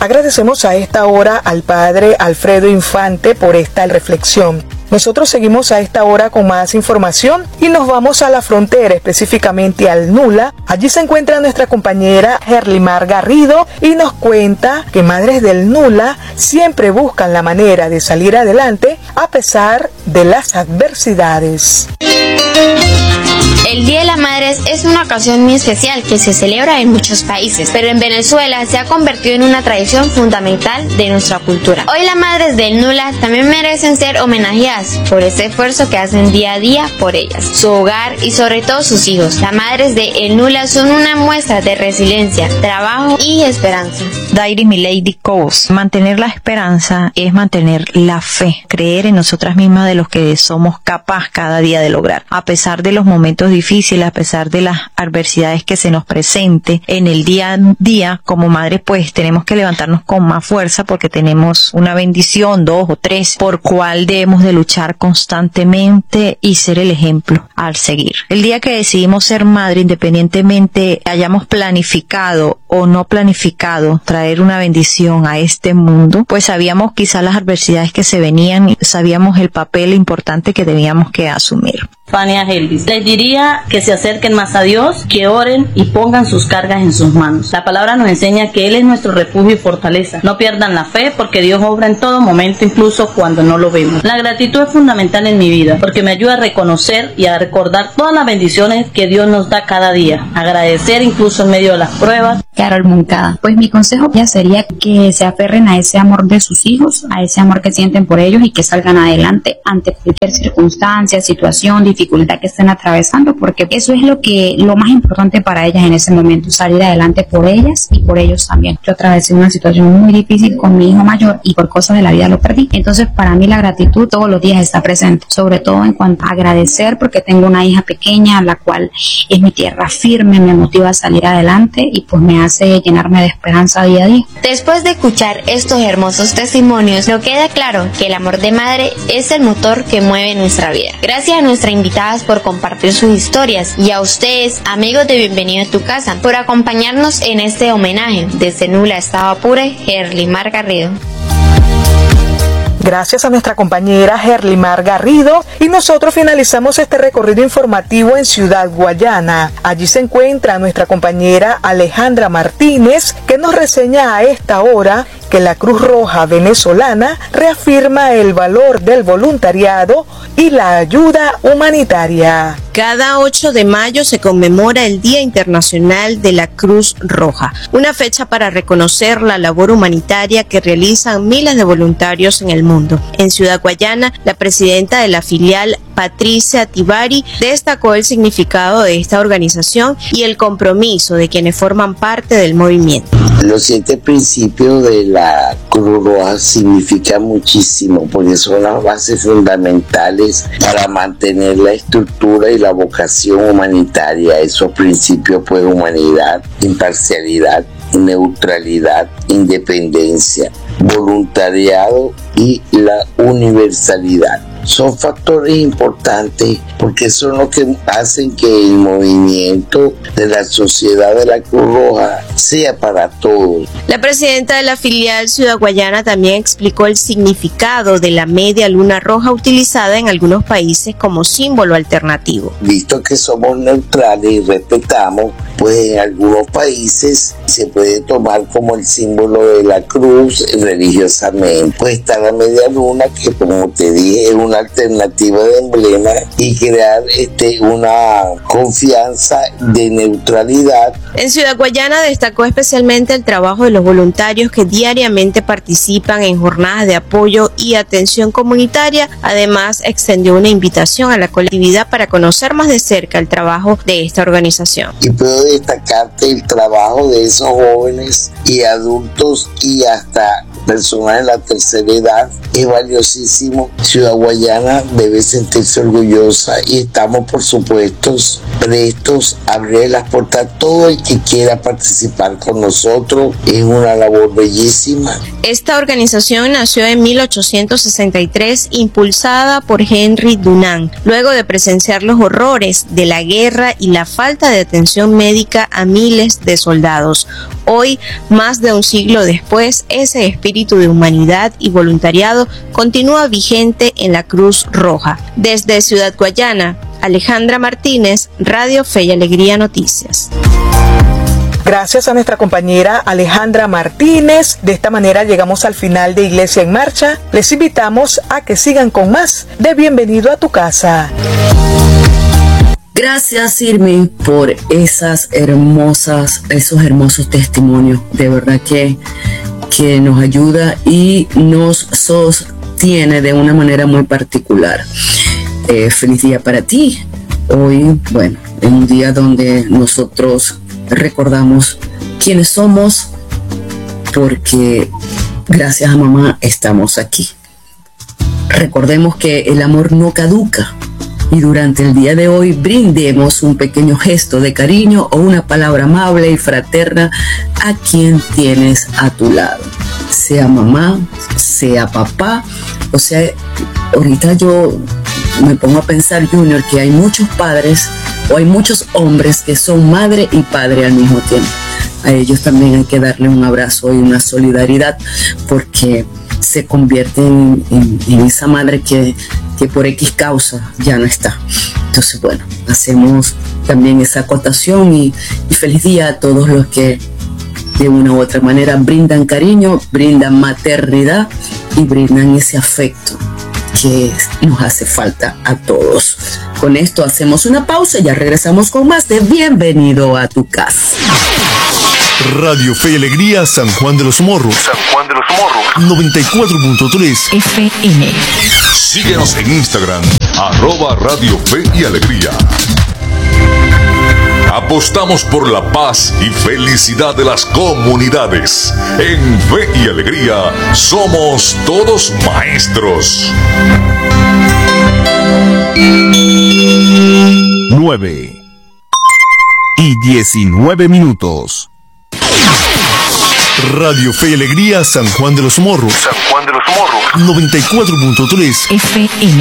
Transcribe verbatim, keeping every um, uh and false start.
Agradecemos a esta hora al padre Alfredo Infante por esta reflexión. Nosotros seguimos a esta hora con más información y nos vamos a la frontera, específicamente al Nula. Allí se encuentra nuestra compañera Herlimar Garrido y nos cuenta que madres del Nula siempre buscan la manera de salir adelante a pesar de las adversidades. El Día de las Madres es una ocasión muy especial que se celebra en muchos países, pero en Venezuela se ha convertido en una tradición fundamental de nuestra cultura. Hoy las madres del Nula también merecen ser homenajeadas por ese esfuerzo que hacen día a día por ellas, su hogar y sobre todo sus hijos. Las madres de El Nula son una muestra de resiliencia, trabajo y esperanza. Dairi Milady Coase, mantener la esperanza es mantener la fe, creer en nosotras mismas de los que somos capaz cada día de lograr, a pesar de los momentos difíciles, a pesar de las adversidades que se nos presente en el día a día. Como madres pues tenemos que levantarnos con más fuerza porque tenemos una bendición, dos o tres, por cual debemos de luchar constantemente y ser el ejemplo al seguir. El día que decidimos ser madre, independientemente hayamos planificado o no planificado traer una bendición a este mundo, pues sabíamos quizás las adversidades que se venían y sabíamos el papel importante que debíamos que asumir. Fania Helvis, les diría que se acerquen más a Dios, que oren y pongan sus cargas en sus manos. La palabra nos enseña que Él es nuestro refugio y fortaleza. No pierdan la fe porque Dios obra en todo momento, incluso cuando no lo vemos. La gratitud es fundamental en mi vida porque me ayuda a reconocer y a recordar todas las bendiciones que Dios nos da cada día. Agradecer incluso en medio de las pruebas. Carol Moncada, pues mi consejo ya sería que se aferren a ese amor de sus hijos, a ese amor que sienten por ellos y que salgan adelante ante cualquier circunstancia, situación, dificultad que estén atravesando, porque eso es lo que lo más importante para ellas en ese momento, salir adelante por ellas y por ellos también. Yo atravesé una situación muy difícil con mi hijo mayor y por cosas de la vida lo perdí. Entonces para mí la gratitud todos los días está presente, sobre todo en cuanto a agradecer porque tengo una hija pequeña, la cual es mi tierra firme, me motiva a salir adelante y pues me hace llenarme de esperanza día a día. Después de escuchar estos hermosos testimonios, nos queda claro que el amor de madre es el motor que mueve nuestra vida. Gracias a nuestra invitadas por compartir sus historias y a ustedes, amigos de Bienvenido a tu Casa, por acompañarnos en este homenaje. Desde Nula, Estado Apure, Herlimar Garrido. Gracias a nuestra compañera Herlimar Garrido y nosotros finalizamos este recorrido informativo en Ciudad Guayana. Allí se encuentra nuestra compañera Alejandra Martínez que nos reseña a esta hora que la Cruz Roja venezolana reafirma el valor del voluntariado y la ayuda humanitaria. Cada ocho de mayo se conmemora el Día Internacional de la Cruz Roja, una fecha para reconocer la labor humanitaria que realizan miles de voluntarios en el mundo. En Ciudad Guayana, la presidenta de la filial, Patricia Tibari, destacó el significado de esta organización y el compromiso de quienes forman parte del movimiento. Los siete principios de la Cruz Roja significan muchísimo porque son las bases fundamentales para mantener la estructura y la vocación humanitaria. Esos principios pues humanidad, imparcialidad, neutralidad, independencia, voluntariado y la universalidad. Son factores importantes porque son los que hacen que el movimiento de la Sociedad de la Cruz Roja sea para todos. La presidenta de la filial Ciudad Guayana también explicó el significado de la media luna roja utilizada en algunos países como símbolo alternativo. Visto que somos neutrales y respetamos, pues en algunos países se puede tomar como el símbolo de la cruz religiosamente. Pues está la media luna que, como te dije, es una alternativa de emblema y crear este, una confianza de neutralidad. En Ciudad Guayana destacó especialmente el trabajo de los voluntarios que diariamente participan en jornadas de apoyo y atención comunitaria. Además, extendió una invitación a la colectividad para conocer más de cerca el trabajo de esta organización. Y puedo destacarte el trabajo de esos jóvenes y adultos y hasta personas de la tercera edad es valiosísimo. Ciudad Guayana debe sentirse orgullosa y estamos, por supuesto, prestos a abrir las puertas a todo el que quiera participar con nosotros. Es una labor bellísima. Esta organización nació en mil ochocientos sesenta y tres, impulsada por Henry Dunant, luego de presenciar los horrores de la guerra y la falta de atención médica a miles de soldados. Hoy, más de un siglo después, ese espíritu de humanidad y voluntariado continúa vigente en la Cruz Roja. Desde Ciudad Guayana, Alejandra Martínez, Radio Fe y Alegría Noticias. Gracias a nuestra compañera Alejandra Martínez. De esta manera llegamos al final de Iglesia en Marcha. Les invitamos a que sigan con más de Bienvenido a tu casa. Gracias, Irmi, por esas hermosas, esos hermosos testimonios. De verdad que, que nos ayuda y nos sostiene de una manera muy particular. Eh, feliz día para ti. Hoy, bueno, es un día donde nosotros recordamos quiénes somos, porque gracias a mamá estamos aquí. Recordemos que el amor no caduca. Y durante el día de hoy brindemos un pequeño gesto de cariño o una palabra amable y fraterna a quien tienes a tu lado. Sea mamá, sea papá, o sea, ahorita yo me pongo a pensar, Junior, que hay muchos padres o hay muchos hombres que son madre y padre al mismo tiempo. A ellos también hay que darle un abrazo y una solidaridad, porque se convierten en, en, en esa madre que, que por X causa ya no está. Entonces, bueno, hacemos también esa acotación y, y feliz día a todos los que de una u otra manera brindan cariño, brindan maternidad y brindan ese afecto que nos hace falta a todos. Con esto hacemos una pausa y ya regresamos con más de Bienvenido a tu casa. Radio Fe y Alegría San Juan de los Morros. San Juan de los Morros. noventa y cuatro punto tres F M. Síguenos en Instagram, arroba Radio Fe y Alegría. Apostamos por la paz y felicidad de las comunidades. En Fe y Alegría somos todos maestros. nueve y diecinueve minutos. Radio Fe y Alegría San Juan de los Morros. San Juan de los Morros. noventa y cuatro punto tres F M.